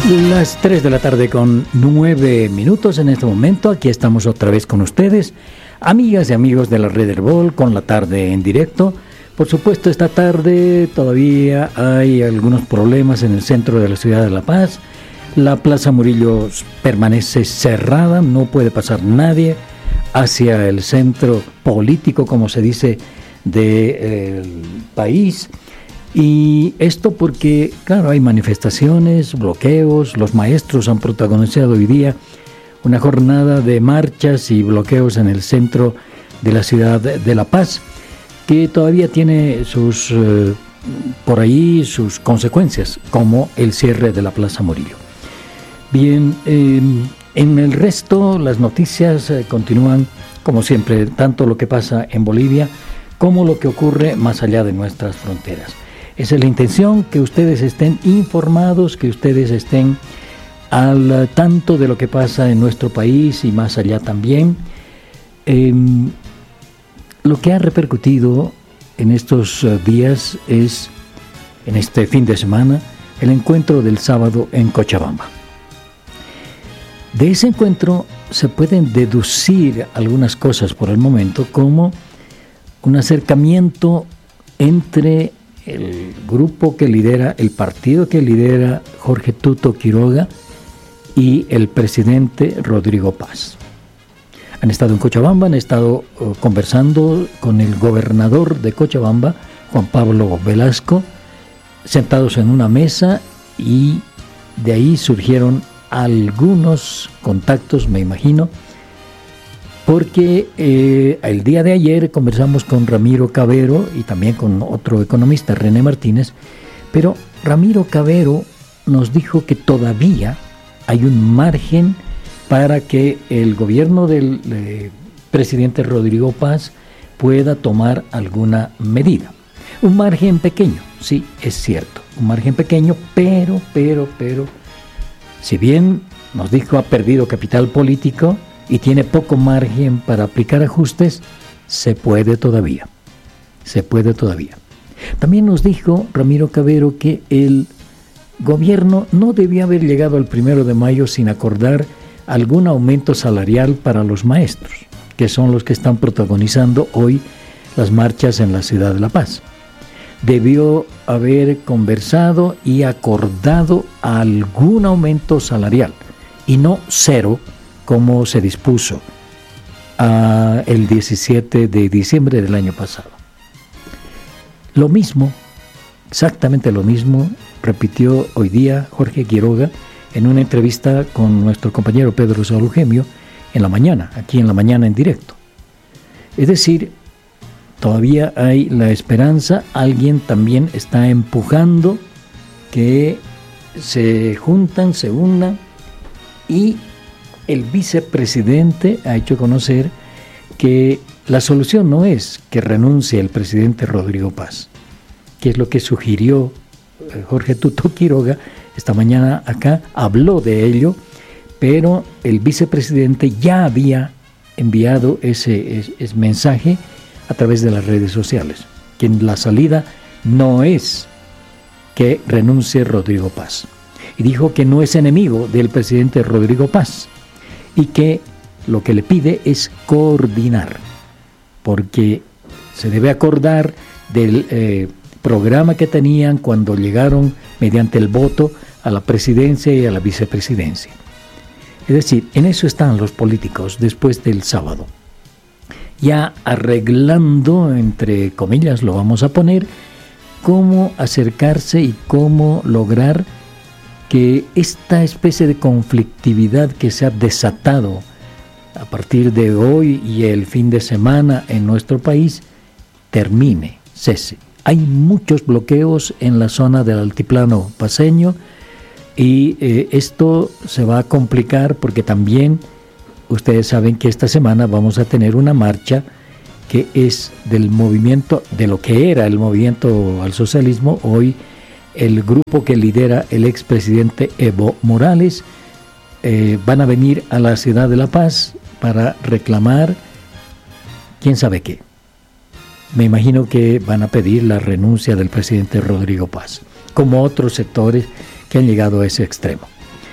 Las 3 de la tarde con 9 minutos en este momento. Aquí estamos otra vez con ustedes, amigas y amigos de la Red Herbol, con la tarde en directo. Por supuesto, esta tarde todavía hay algunos problemas en el centro de la ciudad de La Paz. La Plaza Murillo permanece cerrada, no puede pasar nadie hacia el centro político, como se dice, del país. Y esto porque, claro, hay manifestaciones, bloqueos. Los maestros han protagonizado hoy día una jornada de marchas y bloqueos en el centro de la ciudad de La Paz, que todavía tiene sus por ahí sus consecuencias, como el cierre de la Plaza Murillo. Bien, en el resto las noticias continúan como siempre, tanto lo que pasa en Bolivia como lo que ocurre más allá de nuestras fronteras. Esa es la intención, que ustedes estén informados, que ustedes estén al tanto de lo que pasa en nuestro país y más allá también. Lo que ha repercutido en estos días es, en este fin de semana, el encuentro del sábado en Cochabamba. De ese encuentro se pueden deducir algunas cosas por el momento, como un acercamiento entre el grupo que lidera, el partido que lidera Jorge Tuto Quiroga y el presidente Rodrigo Paz. Han estado en Cochabamba, han estado conversando con el gobernador de Cochabamba, Juan Pablo Velasco, sentados en una mesa, y de ahí surgieron algunos contactos, me imagino, porque el día de ayer conversamos con Ramiro Cavero y también con otro economista, René Martínez, pero Ramiro Cavero nos dijo que todavía hay un margen para que el gobierno del presidente Rodrigo Paz pueda tomar alguna medida. Un margen pequeño, sí, es cierto, un margen pequeño, pero, si bien nos dijo ha perdido capital político y tiene poco margen para aplicar ajustes, se puede todavía. También nos dijo Ramiro Cavero que el gobierno no debía haber llegado al 1 de mayo sin acordar algún aumento salarial para los maestros, que son los que están protagonizando hoy las marchas en la ciudad de La Paz. Debió haber conversado y acordado algún aumento salarial, y no cero, como se dispuso el 17 de diciembre del año pasado. Lo mismo, exactamente lo mismo, repitió hoy día Jorge Quiroga en una entrevista con nuestro compañero Pedro Saúl Gemio en la mañana, aquí en La Mañana en directo. Es decir, todavía hay la esperanza, alguien también está empujando que se juntan, se unan, y el vicepresidente ha hecho conocer que la solución no es que renuncie el presidente Rodrigo Paz, que es lo que sugirió Jorge Tuto Quiroga esta mañana acá, habló de ello, pero el vicepresidente ya había enviado ese mensaje a través de las redes sociales, que la salida no es que renuncie Rodrigo Paz. Y dijo que no es enemigo del presidente Rodrigo Paz y que lo que le pide es coordinar, porque se debe acordar del programa que tenían cuando llegaron mediante el voto a la presidencia y a la vicepresidencia. Es decir, en eso están los políticos después del sábado, ya arreglando, entre comillas lo vamos a poner, cómo acercarse y cómo lograr que esta especie de conflictividad que se ha desatado a partir de hoy y el fin de semana en nuestro país termine, cese. Hay muchos bloqueos en la zona del altiplano paceño, y esto se va a complicar porque también ustedes saben que esta semana vamos a tener una marcha que es del movimiento, de lo que era el movimiento al socialismo, hoy el grupo que lidera el expresidente Evo Morales. Van a venir a la ciudad de La Paz para reclamar quién sabe qué. Me imagino que van a pedir la renuncia del presidente Rodrigo Paz, como otros sectores que han llegado a ese extremo.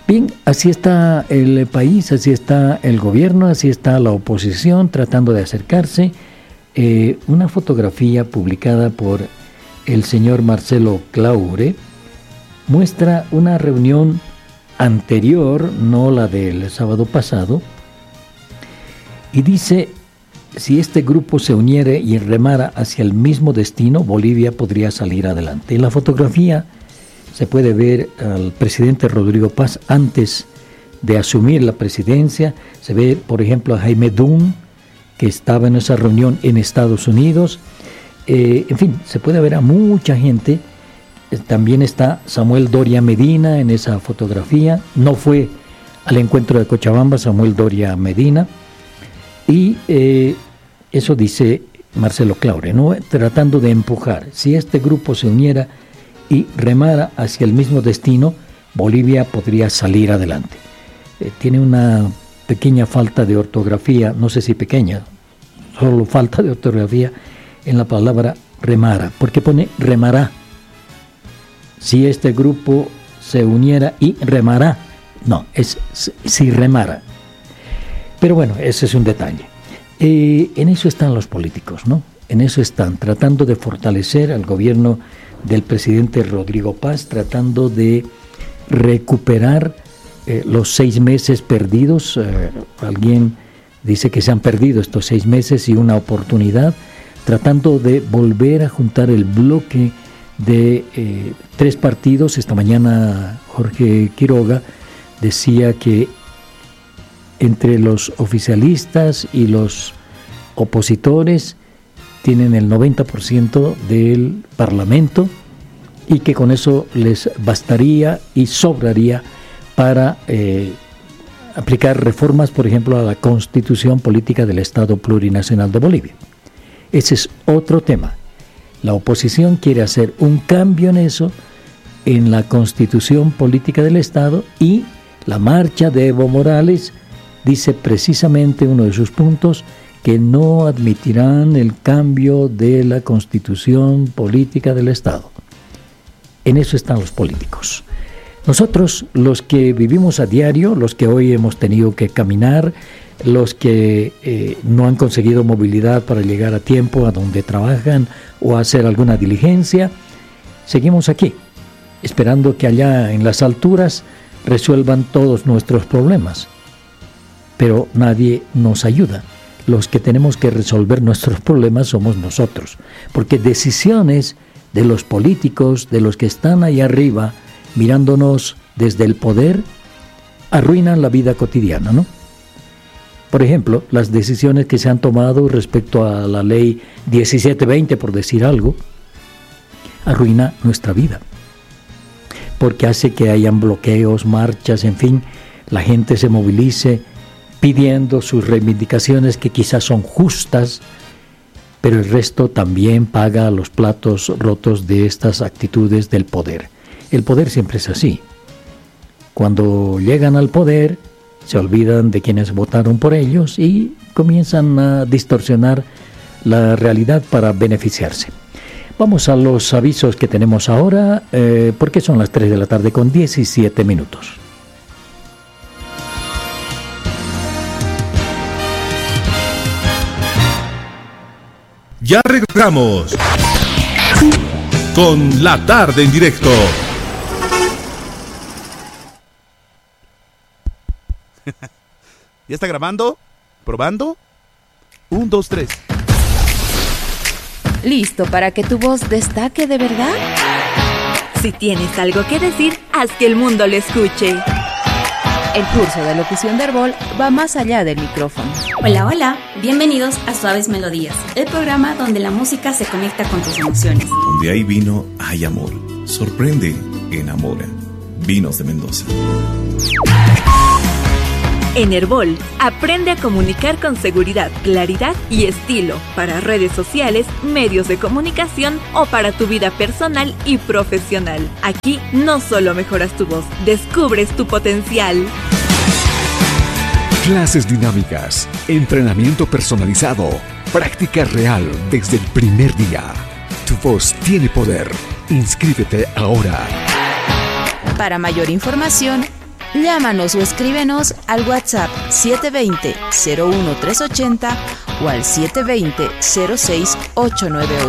Bien, así está el país, así está el gobierno, así está la oposición tratando de acercarse. Una fotografía publicada por el señor Marcelo Claure muestra una reunión anterior, no la del sábado pasado, y dice: si este grupo se uniera y remara hacia el mismo destino, Bolivia podría salir adelante. En la fotografía se puede ver al presidente Rodrigo Paz antes de asumir la presidencia. Se ve, por ejemplo, a Jaime Dunn, que estaba en esa reunión en Estados Unidos. En fin, se puede ver a mucha gente. También está Samuel Doria Medina en esa fotografía. No fue al encuentro de Cochabamba Samuel Doria Medina. Y eso dice Marcelo Claure, ¿no? Tratando de empujar. Si este grupo se uniera y remara hacia el mismo destino, Bolivia podría salir adelante. Tiene una pequeña falta de ortografía, no sé si pequeña, solo falta de ortografía en la palabra remara, porque pone remará. Si este grupo se uniera y remará, no, es si remara. Pero bueno, ese es un detalle. En eso están los políticos, ¿no? En eso están, tratando de fortalecer al gobierno del presidente Rodrigo Paz, tratando de recuperar los 6 meses perdidos. Alguien dice que se han perdido estos 6 meses y una oportunidad, tratando de volver a juntar el bloque de 3 partidos. Esta mañana Jorge Quiroga decía que entre los oficialistas y los opositores tienen el 90% del Parlamento y que con eso les bastaría y sobraría para aplicar reformas, por ejemplo, a la Constitución Política del Estado Plurinacional de Bolivia. Ese es otro tema. La oposición quiere hacer un cambio en eso, en la Constitución Política del Estado, y la marcha de Evo Morales dice precisamente uno de sus puntos, que no admitirán el cambio de la Constitución Política del Estado. En eso están los políticos. Nosotros, los que vivimos a diario, los que hoy hemos tenido que caminar, los que no han conseguido movilidad para llegar a tiempo a donde trabajan o hacer alguna diligencia, seguimos aquí, esperando que allá en las alturas resuelvan todos nuestros problemas. Pero nadie nos ayuda. Los que tenemos que resolver nuestros problemas somos nosotros, porque decisiones de los políticos, de los que están ahí arriba, mirándonos desde el poder, arruinan la vida cotidiana, ¿no? Por ejemplo, las decisiones que se han tomado respecto a la ley 1720, por decir algo, arruina nuestra vida, porque hace que hayan bloqueos, marchas, en fin, la gente se movilice pidiendo sus reivindicaciones que quizás son justas, pero el resto también paga los platos rotos de estas actitudes del poder. El poder siempre es así. Cuando llegan al poder, se olvidan de quienes votaron por ellos y comienzan a distorsionar la realidad para beneficiarse. Vamos a los avisos que tenemos ahora, porque son las 3 de la tarde con 17 minutos. Ya regresamos con La Tarde en Directo. ¿Ya está grabando? ¿Probando? 1, 2, 3. ¿Listo para que tu voz destaque de verdad? Si tienes algo que decir, haz que el mundo lo escuche. El curso de locución de Herbol va más allá del micrófono. Hola, hola, bienvenidos a Suaves Melodías, el programa donde la música se conecta con tus emociones. Donde hay vino, hay amor. Sorprende, enamora. Vinos de Mendoza. En Herbol, aprende a comunicar con seguridad, claridad y estilo para redes sociales, medios de comunicación o para tu vida personal y profesional. Aquí no solo mejoras tu voz, descubres tu potencial. Clases dinámicas, entrenamiento personalizado, práctica real desde el primer día. Tu voz tiene poder. Inscríbete ahora. Para mayor información, Llámanos o escríbenos al WhatsApp 720-01380 o al 720-06898.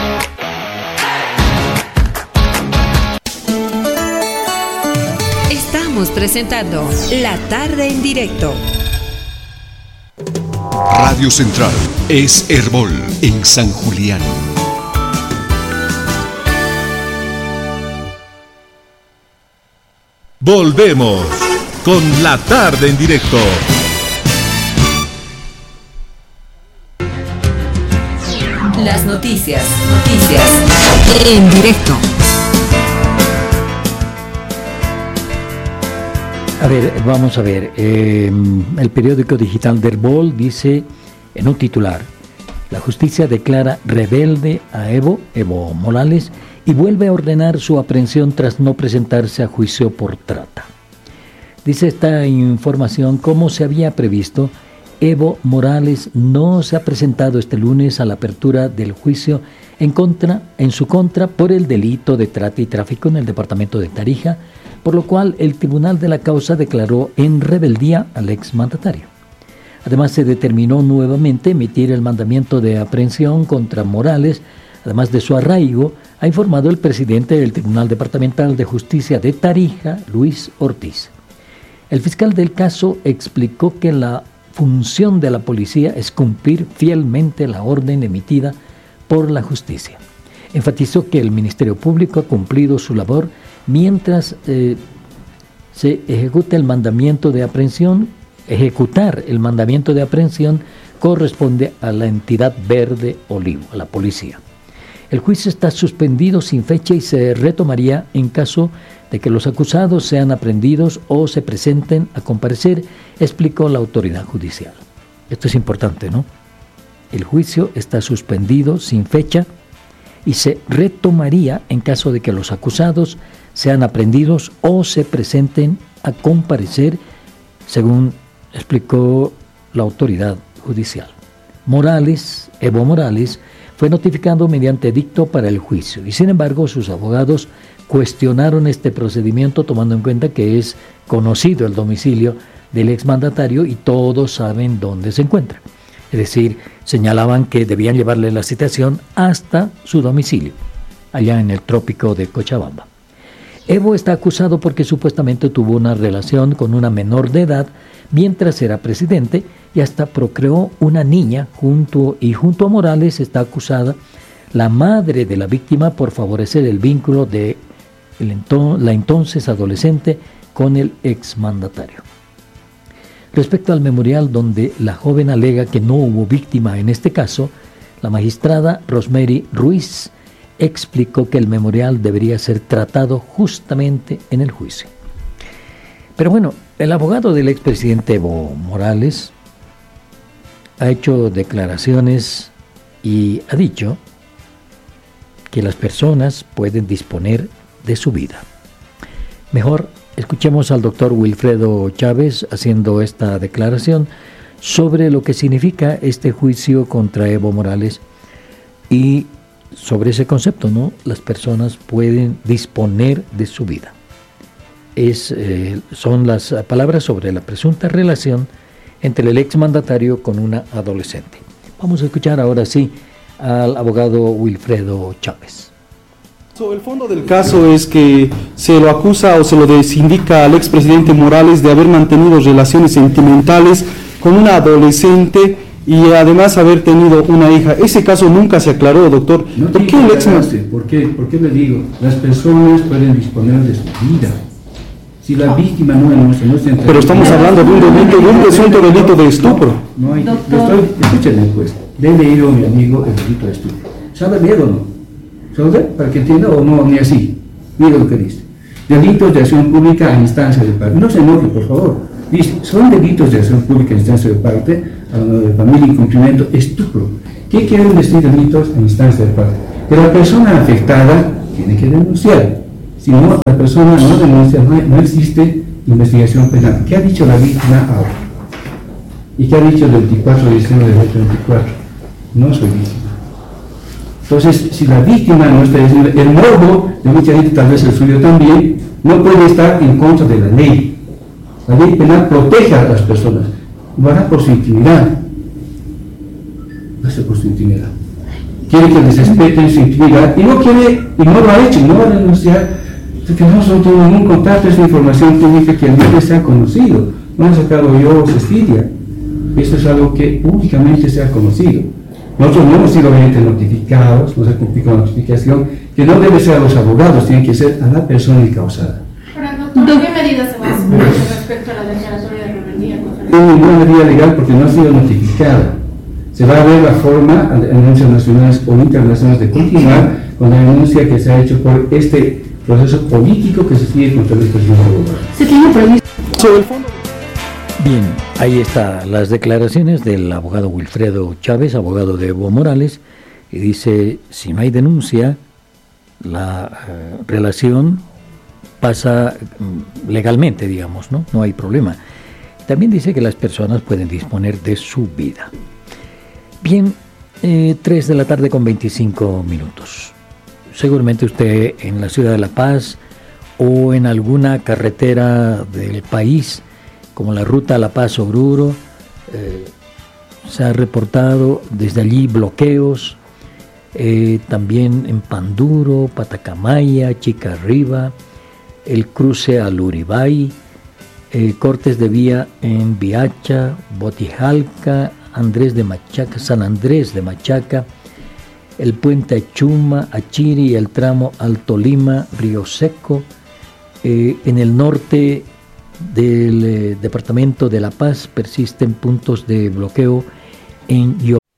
Estamos presentando La Tarde en Directo. Radio Central es Herbol en San Julián. Volvemos con La Tarde en Directo. Las noticias en directo. A ver, vamos a ver. El periódico digital de Herbol dice en un titular: la justicia declara rebelde a Evo Morales y vuelve a ordenar su aprehensión tras no presentarse a juicio por trata. Dice esta información, como se había previsto, Evo Morales no se ha presentado este lunes a la apertura del juicio en su contra por el delito de trata y tráfico en el departamento de Tarija, por lo cual el tribunal de la causa declaró en rebeldía al exmandatario. Además, se determinó nuevamente emitir el mandamiento de aprehensión contra Morales. Además de su arraigo, ha informado el presidente del Tribunal Departamental de Justicia de Tarija, Luis Ortiz. El fiscal del caso explicó que la función de la policía es cumplir fielmente la orden emitida por la justicia. Enfatizó que el Ministerio Público ha cumplido su labor mientras se ejecuta el mandamiento de aprehensión. Ejecutar el mandamiento de aprehensión corresponde a la entidad Verde Olivo, a la policía. El juicio está suspendido sin fecha y se retomaría en caso de que los acusados sean aprehendidos o se presenten a comparecer, explicó la autoridad judicial. Esto es importante, ¿no? El juicio está suspendido sin fecha y se retomaría en caso de que los acusados sean aprehendidos o se presenten a comparecer, según explicó la autoridad judicial. Evo Morales, fue notificado mediante edicto para el juicio y, sin embargo, sus abogados cuestionaron este procedimiento tomando en cuenta que es conocido el domicilio del exmandatario y todos saben dónde se encuentra. Es decir, señalaban que debían llevarle la citación hasta su domicilio, allá en el trópico de Cochabamba. Evo está acusado porque supuestamente tuvo una relación con una menor de edad mientras era presidente y hasta procreó una niña junto a Morales está acusada la madre de la víctima por favorecer el vínculo de la entonces adolescente con el exmandatario. Respecto al memorial donde la joven alega que no hubo víctima en este caso, la magistrada Rosemary Ruiz explicó que el memorial debería ser tratado justamente en el juicio. Pero bueno, el abogado del expresidente Evo Morales ha hecho declaraciones y ha dicho que las personas pueden disponer de su vida. Mejor escuchemos al doctor Wilfredo Chávez haciendo esta declaración sobre lo que significa este juicio contra Evo Morales y sobre ese concepto, ¿no? Las personas pueden disponer de su vida. Son las palabras sobre la presunta relación entre el exmandatario con una adolescente. Vamos a escuchar ahora sí al abogado Wilfredo Chávez. El fondo del caso es que se lo acusa o se lo desindica al expresidente Morales de haber mantenido relaciones sentimentales con una adolescente y además haber tenido una hija. Ese caso nunca se aclaró, doctor. ¿Por qué el exmandatario? ¿Por qué le digo? Las personas pueden disponer de su vida. Si la víctima no está pero estamos hablando de un presunto delito de estupro. No hay. Escúchame pues. Le he leído a mi amigo el delito de estupro. ¿Sabe leer o no? ¿Sabe? Para que entienda o no, ni así. Mira lo que dice. Delitos de acción pública a instancia de parte. No se enoje, por favor. Dice, son delitos de acción pública a instancia de parte, hablando de familia, incumplimiento, estupro. ¿Qué quieren decir delitos a instancia de parte? Que la persona afectada tiene que denunciar. Si no, la persona no denuncia, no existe investigación penal. ¿Qué ha dicho la víctima ahora? ¿Y qué ha dicho el 24 de diciembre del 2024? No soy víctima. Entonces, si la víctima no está diciendo, el morbo de mucha gente, tal vez el suyo también, no puede estar en contra de la ley. La ley penal protege a las personas, lo hará por su intimidad. Lo hace por su intimidad. Quiere que les respeten su intimidad y no quiere, y no lo ha hecho, no va a denunciar, porque no tengo ningún contacto, es información pública que al menos se ha conocido. No he sacado yo Cecilia. Esto es algo que públicamente se ha conocido. Nosotros no hemos sido obviamente notificados, nos ha cumplido la notificación, que no debe ser a los abogados, tiene que ser a la persona encausada. Doctor, ¿qué medidas se van a tomar respecto a la declaratoria de rebeldía? No hay ninguna medida legal porque no ha sido notificada. Se va a ver la forma, denuncias nacionales o internacionales, de continuar con la denuncia que se ha hecho por este proceso político que se sigue contra el presidente Bolívar. ¿Se tiene previsto sobre el fondo? Bien, ahí están las declaraciones del abogado Wilfredo Chávez, abogado de Evo Morales, y dice, si no hay denuncia, la relación pasa legalmente, digamos, ¿no? No hay problema. También dice que las personas pueden disponer de su vida. Bien, 3 de la tarde con 25 minutos. Seguramente usted en la ciudad de La Paz o en alguna carretera del país, como la ruta La Paz-Oruro, se ha reportado desde allí bloqueos, también en Panduro, Patacamaya, Chicarriba, el cruce al Uribay, cortes de vía en Viacha, Botijalca, San Andrés de Machaca, el puente Achuma, Achiri, el tramo Alto Lima, Río Seco, en el norte del departamento de La Paz persisten puntos de bloqueo en